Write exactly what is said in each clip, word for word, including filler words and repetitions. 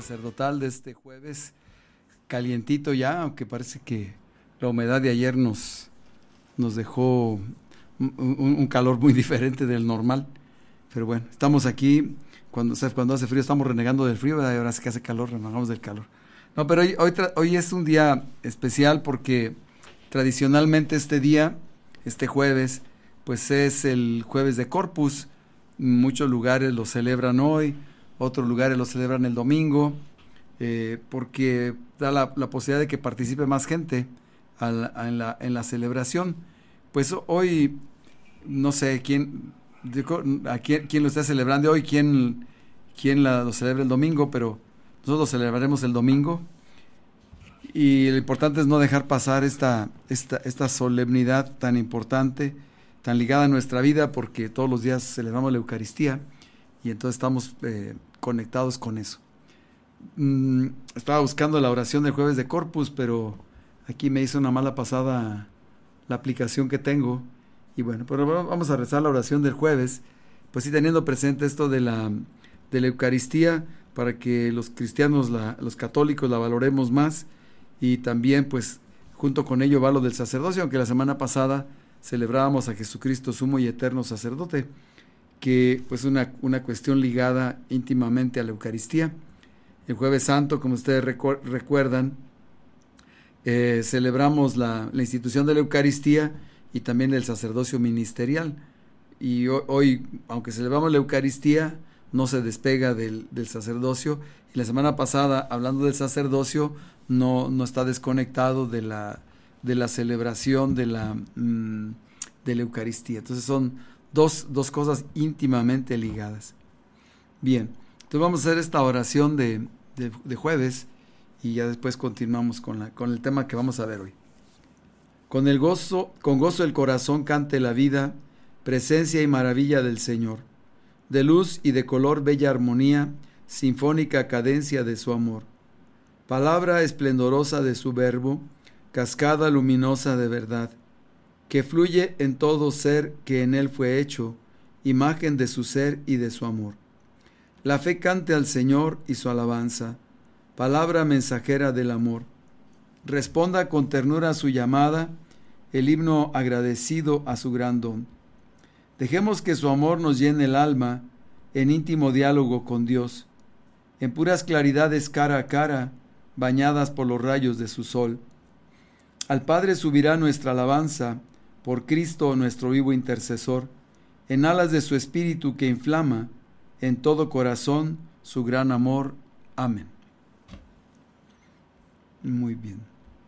sacerdotal de este jueves, calientito ya, aunque parece que la humedad de ayer nos, nos dejó un, un, un calor muy diferente del normal. Pero bueno, estamos aquí, cuando, o sea, cuando hace frío estamos renegando del frío, y ahora sí que hace calor, renegamos del calor. No, pero hoy, hoy, hoy es un día especial porque tradicionalmente este día, este jueves, pues es el jueves de Corpus. Muchos lugares lo celebran hoy, otros lugares lo celebran el domingo, eh, porque da la, la posibilidad de que participe más gente a la, a en, la, en la celebración. Pues hoy, no sé quién, a quién, quién lo está celebrando hoy, quién, quién la, lo celebra el domingo, pero nosotros lo celebraremos el domingo. Y lo importante es no dejar pasar esta, esta, esta solemnidad tan importante, tan ligada a nuestra vida, porque todos los días celebramos la Eucaristía y entonces estamos eh, conectados con eso. Mm, estaba buscando la oración del jueves de Corpus, pero aquí me hizo una mala pasada la aplicación que tengo. Y bueno, pero vamos a rezar la oración del jueves, pues sí, teniendo presente esto de la, de la Eucaristía, para que los cristianos, la, los católicos la valoremos más, y también pues junto con ello va lo del sacerdocio, aunque la semana pasada celebrábamos a Jesucristo sumo y eterno sacerdote, que pues una, una cuestión ligada íntimamente a la Eucaristía. El Jueves Santo, como ustedes recu- recuerdan, eh, celebramos la, la institución de la Eucaristía y también el sacerdocio ministerial. Y hoy, hoy, aunque celebramos la Eucaristía, no se despega del, del sacerdocio. Y la semana pasada, hablando del sacerdocio, no, no está desconectado de la de la celebración de la, mmm, de la Eucaristía. Entonces son dos, dos cosas íntimamente ligadas. Bien, entonces vamos a hacer esta oración de, de, de jueves y ya después continuamos con, la, con el tema que vamos a ver hoy. Con el gozo, con gozo el corazón cante la vida, presencia y maravilla del Señor. De luz y de color bella armonía, sinfónica cadencia de su amor. Palabra esplendorosa de su verbo, cascada luminosa de verdad, que fluye en todo ser que en él fue hecho, imagen de su ser y de su amor. La fe cante al Señor y su alabanza, palabra mensajera del amor. Responda con ternura a su llamada, el himno agradecido a su gran don. Dejemos que su amor nos llene el alma, en íntimo diálogo con Dios, en puras claridades cara a cara, bañadas por los rayos de su sol. Al Padre subirá nuestra alabanza, por Cristo nuestro vivo intercesor, en alas de su espíritu que inflama, en todo corazón su gran amor. Amén. Muy bien.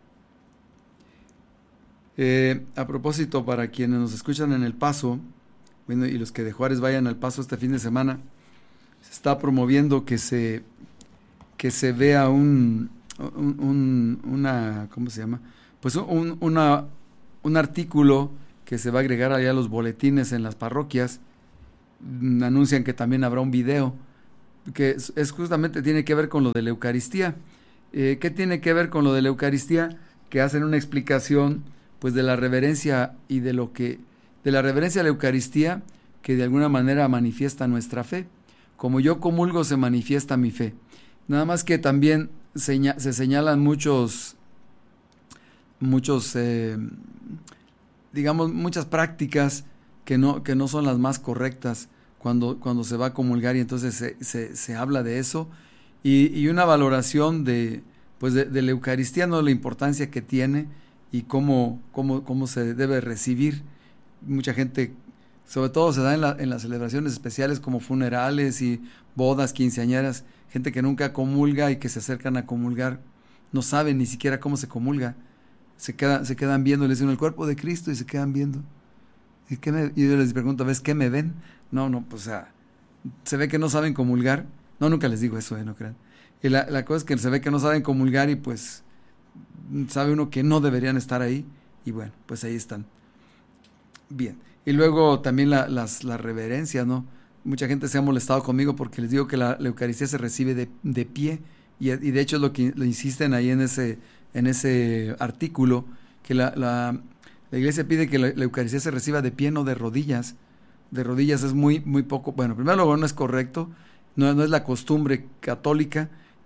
Eh, a propósito, para quienes nos escuchan en El Paso, bueno, y los que de Juárez vayan al Paso este fin de semana, se está promoviendo que se, que se vea un, un, un una, ¿cómo se llama?, pues un, una, un artículo que se va a agregar allá a los boletines en las parroquias. Mm, anuncian que también habrá un video que es, es justamente tiene que ver con lo de la Eucaristía. Eh, ¿qué tiene que ver con lo de la Eucaristía? Que hacen una explicación pues de la reverencia y de lo que de la reverencia a la Eucaristía, que de alguna manera manifiesta nuestra fe. Como yo comulgo se manifiesta mi fe. Nada más que también seña, se señalan muchos muchos, eh, digamos, muchas prácticas que no, que no son las más correctas cuando, cuando se va a comulgar, y entonces se, se, se habla de eso, y, y una valoración de, pues de, de la Eucaristía, no, la importancia que tiene y cómo, cómo, cómo se debe recibir. Mucha gente, sobre todo se da en, la, en las celebraciones especiales como funerales y bodas, quinceañeras, gente que nunca comulga y que se acercan a comulgar, no saben ni siquiera cómo se comulga. Se, queda, se quedan viendo, les dicen el cuerpo de Cristo y se quedan viendo. ¿Y, qué me, y yo les pregunto, ¿ves qué me ven? No, no, pues o sea, se ve que no saben comulgar. No, nunca les digo eso, eh, no crean. Y la, la cosa es que se ve que no saben comulgar y pues sabe uno que no deberían estar ahí y bueno, pues ahí están. Bien, y luego también la, las, las reverencias, ¿no? Mucha gente se ha molestado conmigo porque les digo que la, la Eucaristía se recibe de, de pie y, y de hecho es lo que lo insisten ahí en ese... en ese artículo, que la, la, la iglesia pide que la, la Eucaristía se reciba de pie, no de rodillas. De rodillas es muy, muy poco, bueno, primero lugar no es correcto, no, no es la costumbre católica,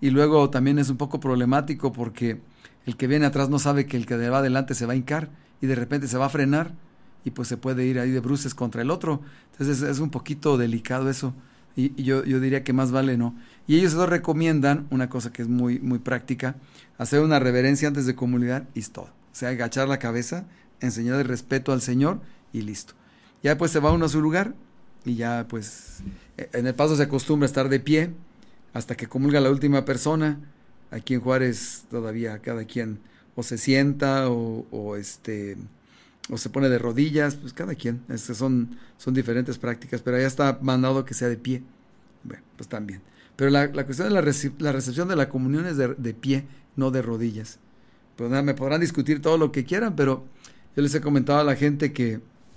y luego también es un poco problemático porque el que viene atrás no sabe que el que va adelante se va a hincar y de repente se va a frenar y pues se puede ir ahí de bruces contra el otro. Entonces es, es un poquito delicado eso, y, y yo, yo diría que más vale no. Y ellos nos recomiendan una cosa que es muy, muy práctica: hacer una reverencia antes de comulgar y es todo. O sea, agachar la cabeza, enseñar el respeto al Señor y listo. Ya pues se va uno a su lugar y ya pues en el paso se acostumbra a estar de pie hasta que comulga la última persona. Aquí en Juárez todavía cada quien o se sienta o, o este o se pone de rodillas, pues cada quien. Estas son, son diferentes prácticas, pero allá está mandado que sea de pie. Bueno, pues también. Pero la, la cuestión de la, reci- la recepción de la comunión es de, de pie, no de rodillas. Pues nada, me podrán discutir todo lo que quieran, pero yo les he comentado a la gente que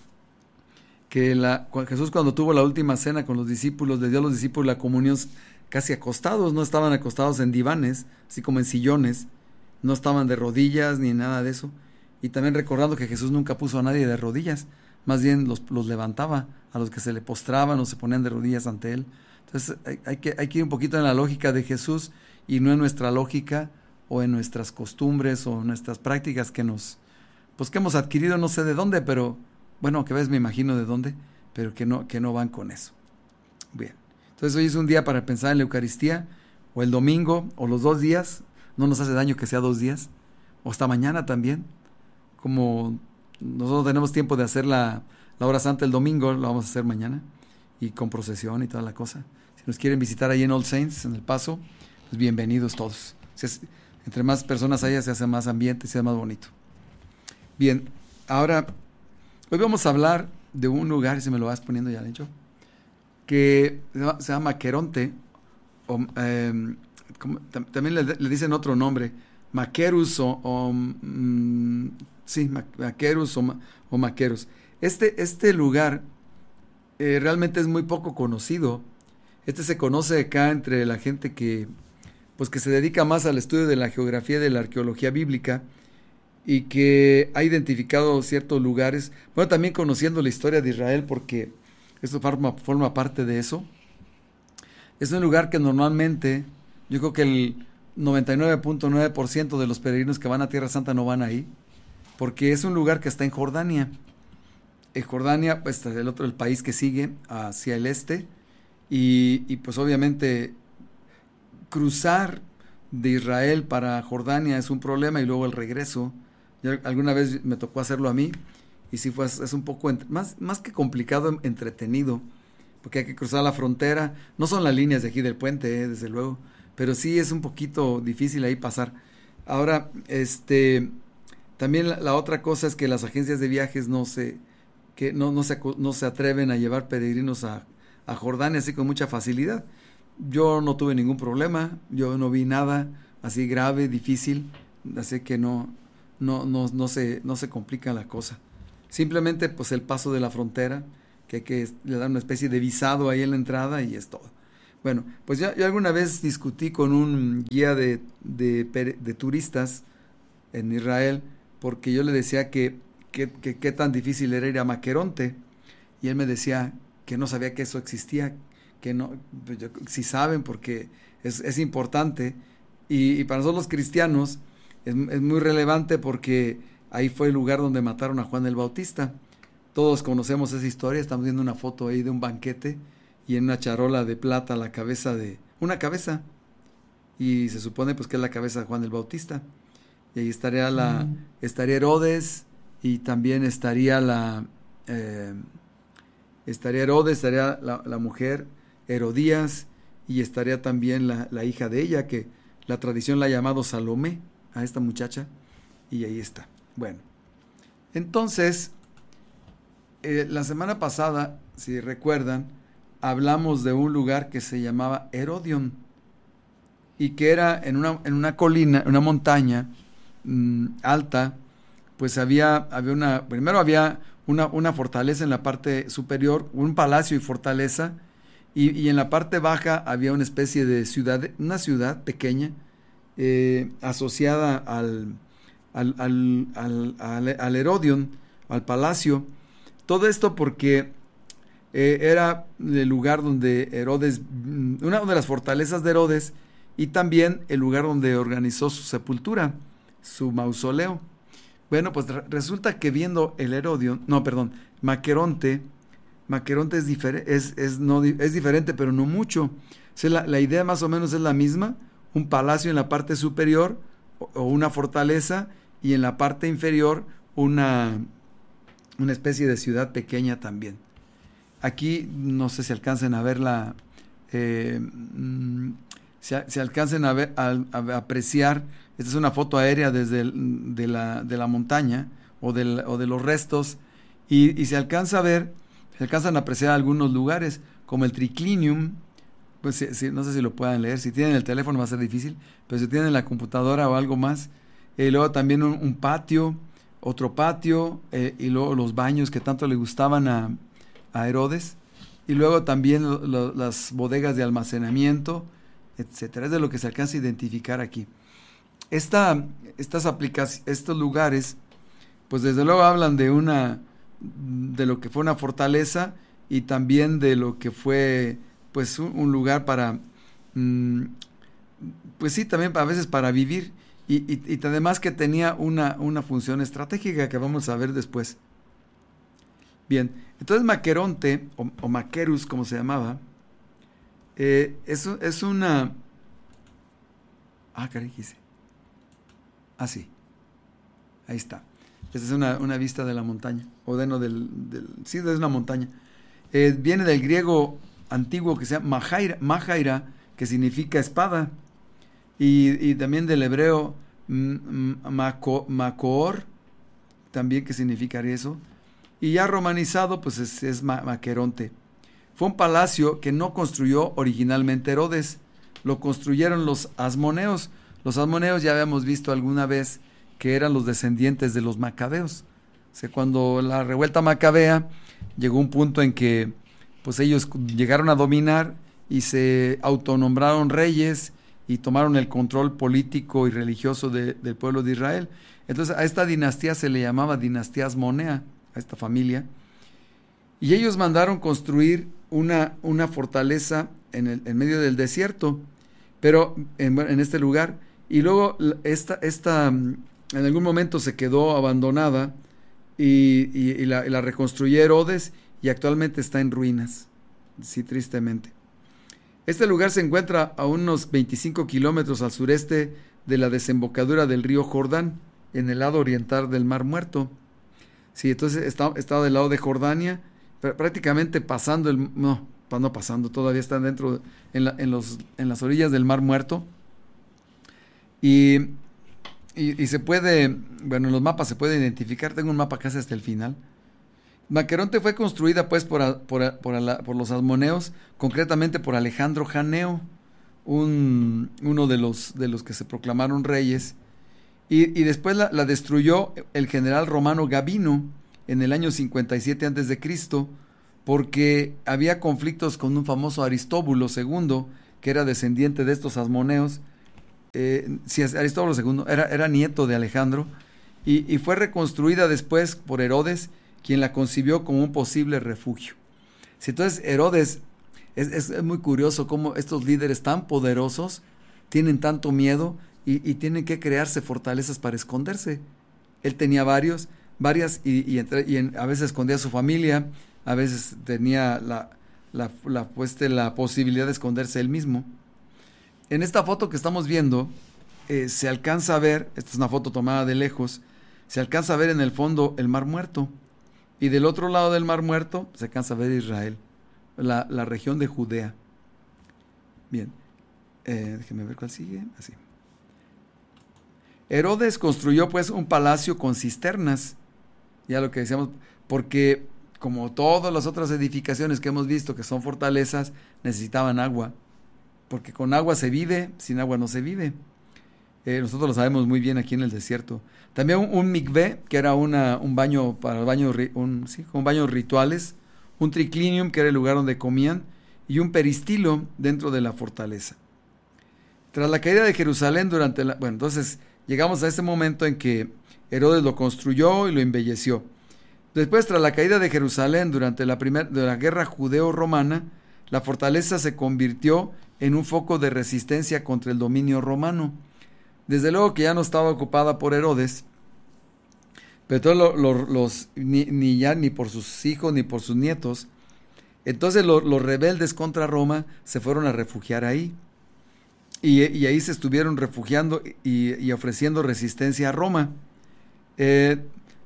que la, Jesús cuando tuvo la última cena con los discípulos, le dio a los discípulos la comunión casi acostados, no estaban acostados en divanes, así como en sillones, no estaban de rodillas ni nada de eso. Y también recordando que Jesús nunca puso a nadie de rodillas, más bien los, los levantaba a los que se le postraban o se ponían de rodillas ante él. Entonces hay, hay, que, hay que ir un poquito en la lógica de Jesús y no en nuestra lógica o en nuestras costumbres o nuestras prácticas que nos, pues que hemos adquirido no sé de dónde, pero bueno, que ves me imagino de dónde, pero que no, que no van con eso. Bien, entonces hoy es un día para pensar en la Eucaristía, o el domingo, o los dos días. No nos hace daño que sea dos días, o hasta mañana también. Como nosotros tenemos tiempo de hacer la, la hora santa el domingo, lo vamos a hacer mañana, y con procesión y toda la cosa. Si nos quieren visitar ahí en All Saints, en El Paso, pues bienvenidos todos. Si es, entre más personas haya, se hace más ambiente, se hace más bonito. Bien, ahora hoy vamos a hablar de un lugar, si me lo vas poniendo ya, de hecho, que se llama, se llama Maqueronte, o, eh, como, tam, también le, le dicen otro nombre, Maquerus o, o mm, sí, Maquerus o, o Maquerus. Este, este lugar eh, realmente es muy poco conocido. Este se conoce acá entre la gente que, pues que se dedica más al estudio de la geografía y de la arqueología bíblica, y que ha identificado ciertos lugares, bueno, también conociendo la historia de Israel, porque esto forma, forma parte de eso. Es un lugar que normalmente, yo creo que el noventa y nueve punto nueve por ciento de los peregrinos que van a Tierra Santa no van ahí, porque es un lugar que está en Jordania. En Jordania, pues el otro, el país que sigue hacia el este, y, y pues obviamente cruzar de Israel para Jordania es un problema, y luego el regreso. Yo, alguna vez me tocó hacerlo a mí y sí fue, es un poco ent- más, más que complicado, entretenido, porque hay que cruzar la frontera. No son las líneas de aquí del puente, eh, desde luego, pero sí es un poquito difícil ahí pasar. Ahora, este, también la, la otra cosa es que las agencias de viajes no se, que no, no se, no se atreven a llevar peregrinos a, a Jordania así con mucha facilidad. Yo no tuve ningún problema, yo no vi nada así grave, difícil, así que no, no, no, no se, no se complica la cosa. Simplemente pues el paso de la frontera, que hay que le dan una especie de visado ahí en la entrada y es todo. Bueno, pues yo, yo alguna vez discutí con un guía de, de, de turistas en Israel, porque yo le decía que qué que, que tan difícil era ir a Maqueronte, y él me decía que no sabía que eso existía, que no, pues yo, si saben, porque es, es importante, y, y para nosotros los cristianos es, es muy relevante, porque ahí fue el lugar donde mataron a Juan el Bautista. Todos conocemos esa historia, estamos viendo una foto ahí de un banquete, y en una charola de plata la cabeza de, una cabeza, y se supone pues que es la cabeza de Juan el Bautista, y ahí estaría la, mm. estaría Herodes, y también estaría la, eh, estaría Herodes, estaría la, la mujer Herodías, y estaría también la, la hija de ella, que la tradición la ha llamado Salomé, a esta muchacha, y ahí está. Bueno, entonces, eh, la semana pasada, si recuerdan, hablamos de un lugar que se llamaba Herodion, y que era en una, en una colina, una montaña mmm, alta, pues había, había una, primero había una, una fortaleza en la parte superior, un palacio y fortaleza, y, y en la parte baja había una especie de ciudad, una ciudad pequeña, eh, asociada al, al, al, al, al, al Herodion, al palacio. Todo esto porque eh, era el lugar donde Herodes, una de las fortalezas de Herodes, y también el lugar donde organizó su sepultura, su mausoleo. Bueno, pues re- resulta que viendo el Herodion, no, perdón, Maqueronte, Maqueronte es, difer- es, es, no, es diferente, pero no mucho. O sea, la, la idea más o menos es la misma, un palacio en la parte superior o, o una fortaleza, y en la parte inferior una, una especie de ciudad pequeña también. Aquí no sé si alcancen a verla, eh, mm, si, si alcancen a, ver, a, a apreciar. Esta es una foto aérea desde el, de, la, de la montaña o, del, o de los restos, y, y se alcanza a ver, se alcanzan a apreciar algunos lugares, como el triclinium. Pues si, si, no sé si lo puedan leer, si tienen el teléfono va a ser difícil, pero si tienen la computadora o algo más. Y luego también un, un patio, otro patio, eh, y luego los baños que tanto le gustaban a, a Herodes, y luego también lo, lo, las bodegas de almacenamiento, etcétera. Es de lo que se alcanza a identificar aquí. Esta, estas aplicaciones, estos lugares, pues desde luego hablan de una, de lo que fue una fortaleza, y también de lo que fue, pues, un, un lugar para, mmm, pues sí, también a veces para vivir, y, y, y además que tenía una, una función estratégica que vamos a ver después. Bien, entonces Maqueronte, o, o Maquerus, como se llamaba, eh, es, es una... Ah, caray, ¿qué hice? Ah, sí, ahí está. Esta es una, una vista de la montaña, o de no, del, del sí, es una montaña. Eh, viene del griego antiguo que se llama Mahaira, Mahaira, que significa espada, y, y también del hebreo Mako, Makoor, también que significaría eso, y ya romanizado, pues es, es Maqueronte. Fue un palacio que no construyó originalmente Herodes, lo construyeron los asmoneos. Los asmoneos ya habíamos visto alguna vez que eran los descendientes de los macabeos. O sea, cuando la revuelta macabea llegó un punto en que pues ellos llegaron a dominar y se autonombraron reyes y tomaron el control político y religioso de, del pueblo de Israel. Entonces a esta dinastía se le llamaba dinastía asmonea, a esta familia, y ellos mandaron construir una, una fortaleza en, el, en medio del desierto, pero en, en este lugar. Y luego esta, esta en algún momento se quedó abandonada, y, y, y, la, y la reconstruyó Herodes, y actualmente está en ruinas, sí, tristemente. Este lugar se encuentra a unos veinticinco kilómetros al sureste de la desembocadura del río Jordán, en el lado oriental del Mar Muerto. Sí, entonces está, está del lado de Jordania, prácticamente pasando el... No, no pasando, todavía están dentro, en, la, en, los, en las orillas del Mar Muerto. Y, y, y se puede, bueno, en los mapas se puede identificar, tengo un mapa casi hasta el final. Maqueronte fue construida pues por, por, por, la, por los asmoneos, concretamente por Alejandro Janeo, un, uno de los, de los que se proclamaron reyes, y, y después la, la destruyó el general romano Gabino en el año cincuenta y siete antes de Cristo, porque había conflictos con un famoso Aristóbulo segundo, que era descendiente de estos asmoneos. Eh, sí, Aristóbulo segundo era, era nieto de Alejandro, y, y fue reconstruida después por Herodes, quien la concibió como un posible refugio. Sí, entonces Herodes, es, es, es muy curioso cómo estos líderes tan poderosos tienen tanto miedo y, y tienen que crearse fortalezas para esconderse. Él tenía varios, varias, y, y, entre, y en, a veces escondía a su familia, a veces tenía la, la, la, pues, la posibilidad de esconderse él mismo. En esta foto que estamos viendo, eh, se alcanza a ver, esta es una foto tomada de lejos, se alcanza a ver en el fondo el Mar Muerto, y del otro lado del Mar Muerto se alcanza a ver Israel, la, la región de Judea. Bien, eh, déjenme ver cuál sigue, así. Herodes construyó pues un palacio con cisternas, ya lo que decíamos, porque como todas las otras edificaciones que hemos visto que son fortalezas, necesitaban agua, porque con agua se vive, sin agua no se vive. Eh, nosotros lo sabemos muy bien aquí en el desierto. También un, un mikvé, que era una, un baño para baños, un, sí, un baños rituales, un triclinium, que era el lugar donde comían, y un peristilo dentro de la fortaleza. Tras la caída de Jerusalén durante la... Bueno, entonces llegamos a este momento en que Herodes lo construyó y lo embelleció. Después, tras la caída de Jerusalén durante la, primer, de la guerra judeo-romana, la fortaleza se convirtió en un foco de resistencia contra el dominio romano. Desde luego que ya no estaba ocupada por Herodes, pero todos lo, lo, los, ni, ni ya ni por sus hijos ni por sus nietos. Entonces lo, los rebeldes contra Roma se fueron a refugiar ahí. Y, y ahí se estuvieron refugiando y, y ofreciendo resistencia a Roma. Eh,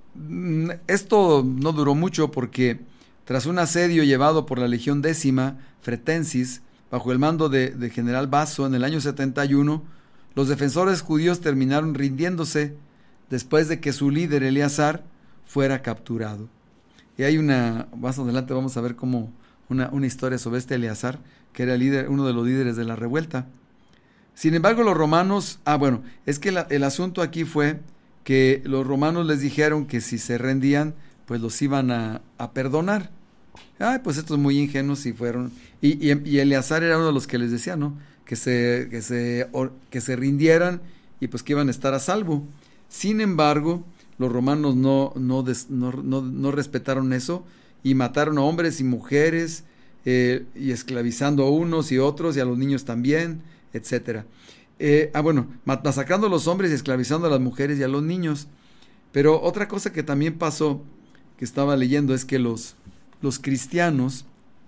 esto no duró mucho porque tras un asedio llevado por la Legión Décima Fretensis, bajo el mando de, de general Baso en el año setenta y uno, los defensores judíos terminaron rindiéndose después de que su líder Eleazar fuera capturado. Y hay una, más adelante vamos a ver cómo una, una historia sobre este Eleazar, que era el líder, uno de los líderes de la revuelta. Sin embargo, los romanos, ah bueno, es que la, el asunto aquí fue que los romanos les dijeron que si se rendían, pues los iban a, a perdonar. Ay, pues estos muy ingenuos y fueron, y, y, y Eleazar era uno de los que les decía, ¿no? Que se, que se, que se rindieran y pues que iban a estar a salvo. Sin embargo, los romanos no, no, des, no, no, no respetaron eso y mataron a hombres y mujeres eh, y esclavizando a unos y otros y a los niños también, etcétera. Eh, ah, bueno, masacrando a los hombres y esclavizando a las mujeres y a los niños. Pero otra cosa que también pasó, que estaba leyendo, es que los, los cristianos,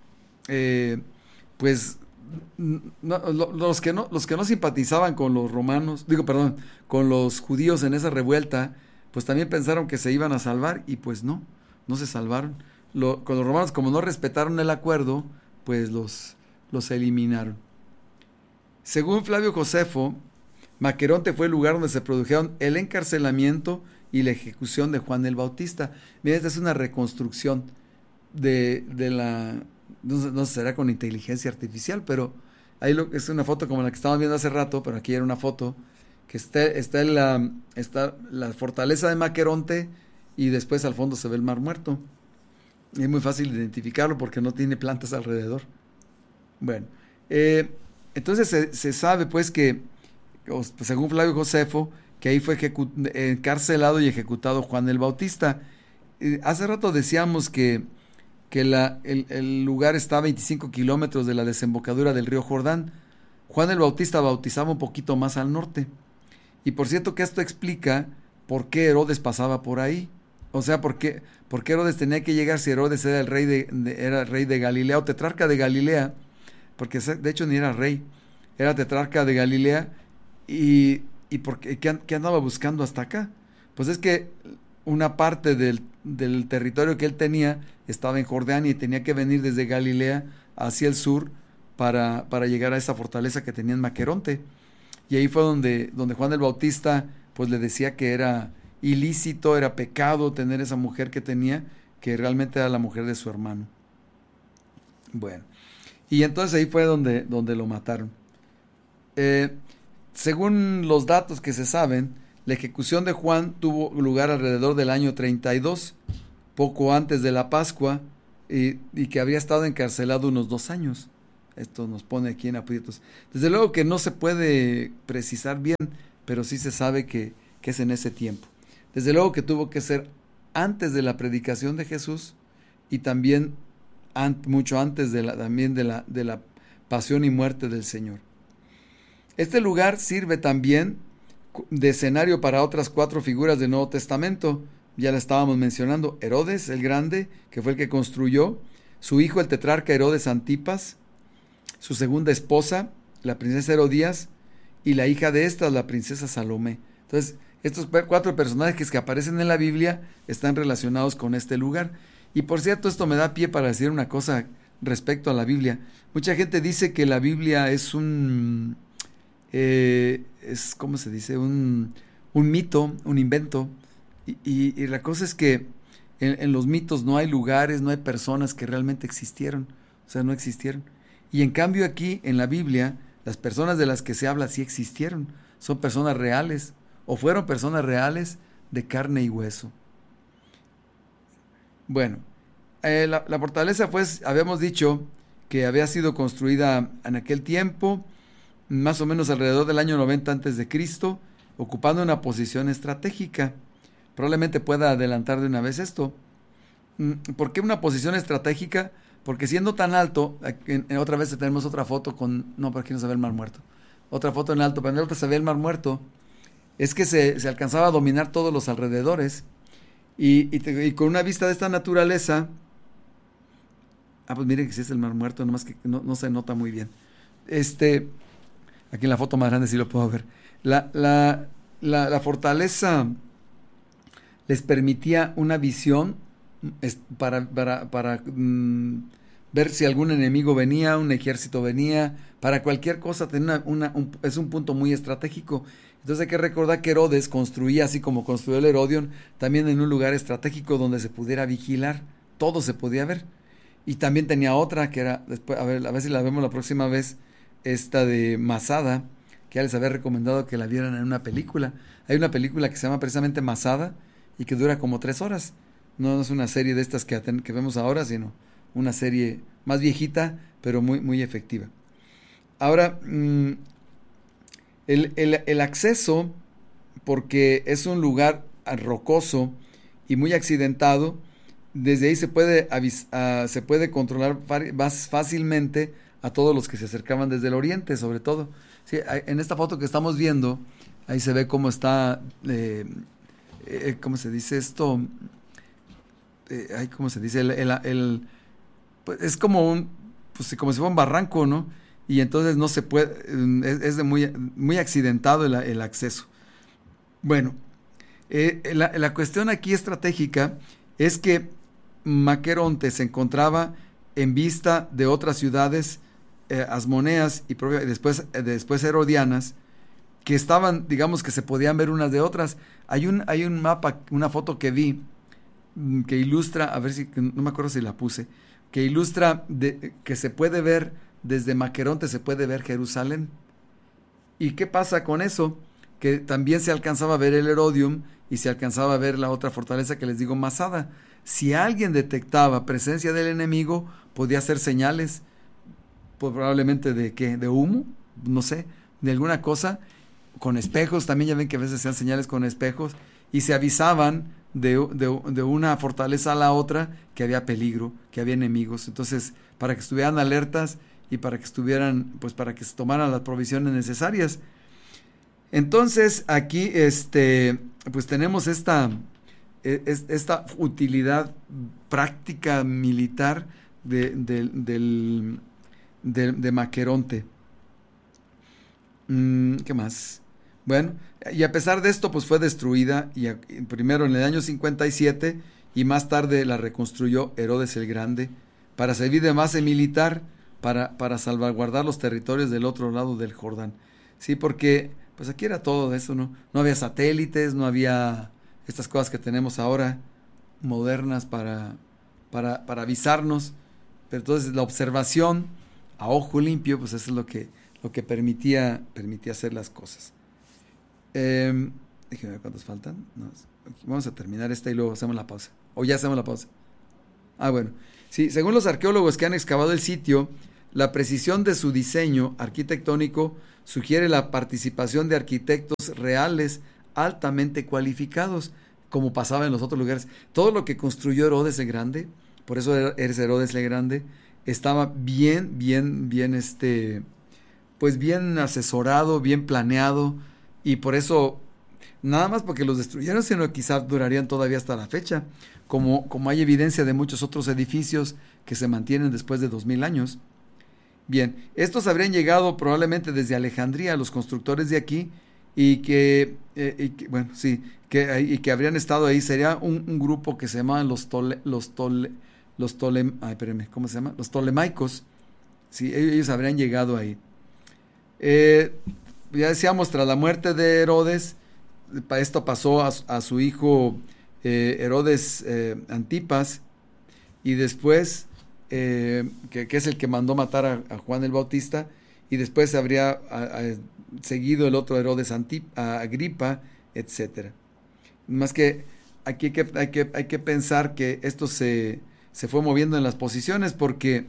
eh, pues, no, los, que no, los que no simpatizaban con los romanos, digo, perdón, con los judíos en esa revuelta, pues también pensaron que se iban a salvar y pues no, no se salvaron. Lo, con los romanos, como no respetaron el acuerdo, pues los, los eliminaron. Según Flavio Josefo, Maqueronte fue el lugar donde se produjeron el encarcelamiento y la ejecución de Juan el Bautista. Mira, esta es una reconstrucción de, de la, no sé, no sé, será con inteligencia artificial, pero ahí lo, es una foto como la que estábamos viendo hace rato, pero aquí era una foto que está, está, en la, está la fortaleza de Maqueronte y después al fondo se ve el Mar Muerto. Y es muy fácil identificarlo porque no tiene plantas alrededor. Bueno, eh, entonces se, se sabe pues que, según Flavio Josefo, que ahí fue encarcelado y ejecutado Juan el Bautista. Eh, hace rato decíamos que, que la, el, el lugar está a veinticinco kilómetros de la desembocadura del río Jordán. Juan el Bautista bautizaba un poquito más al norte. Y por cierto que esto explica por qué Herodes pasaba por ahí. O sea, por qué, por qué Herodes tenía que llegar si Herodes era el rey de, de, era rey de Galilea o tetrarca de Galilea, porque de hecho ni era rey, era tetrarca de Galilea. Y, y por qué, ¿qué, qué andaba buscando hasta acá? Pues es que una parte del, del territorio que él tenía estaba en Jordania y tenía que venir desde Galilea hacia el sur para, para llegar a esa fortaleza que tenía en Maqueronte. Y ahí fue donde, donde Juan el Bautista pues le decía que era ilícito, era pecado tener esa mujer que tenía, que realmente era la mujer de su hermano. Bueno, y entonces ahí fue donde, donde lo mataron. Eh, según los datos que se saben, la ejecución de Juan tuvo lugar alrededor del año treinta y dos, poco antes de la Pascua, y, y que había estado encarcelado unos dos años. Esto nos pone aquí en aprietos. Desde luego que no se puede precisar bien, pero sí se sabe que, que es en ese tiempo. Desde luego que tuvo que ser antes de la predicación de Jesús y también an, mucho antes de la, también de la, de la pasión y muerte del Señor. Este lugar sirve también de escenario para otras cuatro figuras del Nuevo Testamento. Ya la estábamos mencionando. Herodes el Grande, que fue el que construyó, su hijo el tetrarca Herodes Antipas, su segunda esposa, la princesa Herodías, y la hija de esta, la princesa Salomé. Entonces, estos cuatro personajes que aparecen en la Biblia están relacionados con este lugar. Y por cierto, esto me da pie para decir una cosa respecto a la Biblia. Mucha gente dice que la Biblia es un, eh, es, ¿cómo se dice? Un, un mito, un invento. Y, y, y la cosa es que en, en los mitos no hay lugares, no hay personas que realmente existieron. O sea, no existieron. Y en cambio aquí, en la Biblia, las personas de las que se habla sí existieron. Son personas reales. O fueron personas reales de carne y hueso. Bueno, eh, la, la fortaleza, pues, habíamos dicho que había sido construida en aquel tiempo, más o menos alrededor del año noventa antes de Cristo, ocupando una posición estratégica. Probablemente pueda adelantar de una vez esto. ¿Por qué una posición estratégica? porque siendo tan alto, en, en otra vez tenemos otra foto con, no, por aquí no se ve el Mar Muerto, otra foto en alto, pero en el otro se ve el Mar Muerto, es que se, se alcanzaba a dominar todos los alrededores, y, y, te, y con una vista de esta naturaleza, ah, pues miren que sí es el Mar Muerto, nomás que no, no se nota muy bien, este, aquí en la foto más grande sí lo puedo ver, la, la, la, la fortaleza les permitía una visión para, para, para mmm, ver si algún enemigo venía, un ejército venía, para cualquier cosa tenía una, una, un, es un punto muy estratégico. Entonces hay que recordar que Herodes construía, así como construyó el Herodion, también en un lugar estratégico donde se pudiera vigilar, todo se podía ver. Y también tenía otra que era, después, a ver, a ver si la vemos la próxima vez, esta de Masada, que ya les había recomendado que la vieran en una película. Hay una película que se llama precisamente Masada y que dura como tres horas. No es una serie de estas que, que vemos ahora, sino una serie más viejita, pero muy, muy efectiva. Ahora, mmm, el, el, el acceso, porque es un lugar rocoso y muy accidentado, desde ahí se puede, avis, uh, se puede controlar más fácilmente a todos los que se acercaban desde el oriente, sobre todo. Sí, en esta foto que estamos viendo, ahí se ve cómo está, eh, eh, ¿cómo se dice esto? Eh, ¿Cómo se dice? El, el, el, pues es como un, pues como si fuera un barranco, ¿no? Y entonces no se puede, es, es de muy, muy accidentado el, el acceso. Bueno, eh, la, la cuestión aquí estratégica es que Maqueronte se encontraba en vista de otras ciudades eh, asmoneas y, y después, eh, después herodianas, que estaban, digamos que se podían ver unas de otras. Hay un, hay un mapa, una foto que vi, que ilustra, a ver si, no me acuerdo si la puse, que ilustra de, que se puede ver, desde Maqueronte se puede ver Jerusalén. ¿Y qué pasa con eso? Que también se alcanzaba a ver el Herodium y se alcanzaba a ver la otra fortaleza que les digo, Masada. Si alguien detectaba presencia del enemigo, podía hacer señales, pues probablemente de qué, de humo, no sé, de alguna cosa, con espejos, también ya ven que a veces se hacen señales con espejos, y se avisaban De, de, de una fortaleza a la otra que había peligro, que había enemigos. Entonces, para que estuvieran alertas y para que estuvieran, pues para que se tomaran las provisiones necesarias. Entonces, aquí, este, pues tenemos esta, esta utilidad práctica militar de, de, del, de, de Maqueronte. ¿Qué más? Bueno, y a pesar de esto, pues fue destruida, y a, primero en el año cincuenta y siete, y más tarde la reconstruyó Herodes el Grande, para servir de base militar, para, para salvaguardar los territorios del otro lado del Jordán. Sí, porque pues aquí era todo eso, ¿no? No había satélites, no había estas cosas que tenemos ahora, modernas, para, para, para avisarnos, pero entonces la observación a ojo limpio, pues eso es lo que, lo que permitía, permitía hacer las cosas. Eh, déjenme ver cuántos faltan. No, vamos a terminar esta y luego hacemos la pausa. O ya hacemos la pausa. Ah, bueno. Sí, según los arqueólogos que han excavado el sitio, la precisión de su diseño arquitectónico sugiere la participación de arquitectos reales altamente cualificados, como pasaba en los otros lugares. Todo lo que construyó Herodes el Grande, por eso eres Herodes el Grande, estaba bien, bien, bien, este, pues bien asesorado, bien planeado. Y por eso, nada más porque los destruyeron, sino que quizás durarían todavía hasta la fecha, como, como hay evidencia de muchos otros edificios que se mantienen después de dos mil años. Bien, estos habrían llegado probablemente desde Alejandría, los constructores de aquí, y que, eh, y que bueno, sí, que, y que habrían estado ahí. Sería un, un grupo que se llamaban los Tole, los Tole, los Tole, ay, espérenme, ¿cómo se llama? Los Tolemaicos. Sí, ellos habrían llegado ahí. Eh... Ya decíamos, tras la muerte de Herodes, esto pasó a, a su hijo eh, Herodes eh, Antipas, y después, eh, que, que es el que mandó matar a, a Juan el Bautista, y después habría a, a, seguido el otro Herodes Antip, a Agripa, etcétera. Más que aquí hay que, hay que, hay que pensar que esto se, se fue moviendo en las posiciones, porque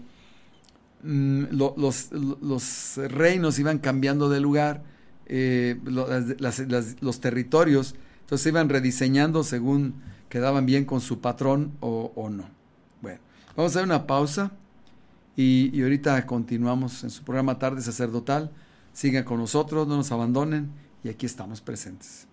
mmm, lo, los, los reinos iban cambiando de lugar. Eh, las, las, las, los territorios, entonces se iban rediseñando según quedaban bien con su patrón o, o no. Bueno, vamos a hacer una pausa Y, y ahorita continuamos en su programa Tarde Sacerdotal. Sigan con nosotros, no nos abandonen y aquí estamos presentes.